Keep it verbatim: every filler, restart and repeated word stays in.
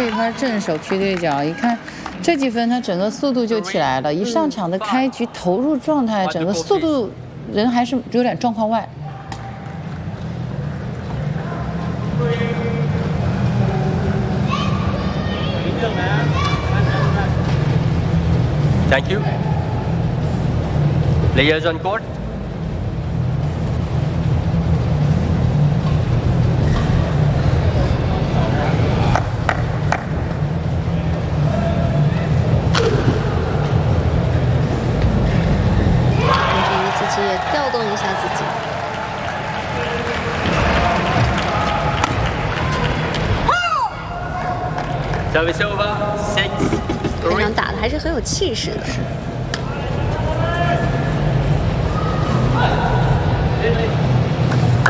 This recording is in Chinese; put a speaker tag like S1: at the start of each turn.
S1: 这一摊正手劈对角，一看这几分他整个速度就起来了，一上场的开局投入状态，整个速度人还是有点状况外。
S2: Thank you. Players on court.
S3: 自己也调动一下自己。
S2: Service over. Six.
S3: 这场打的还是很有气势的。